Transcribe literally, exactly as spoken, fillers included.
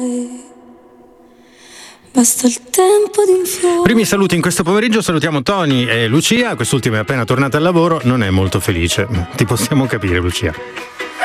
Basta il tempo di infiore. Primi saluti in questo pomeriggio, salutiamo Tony e Lucia. Quest'ultima è appena tornata al lavoro, non è molto felice. Ti possiamo capire, Lucia.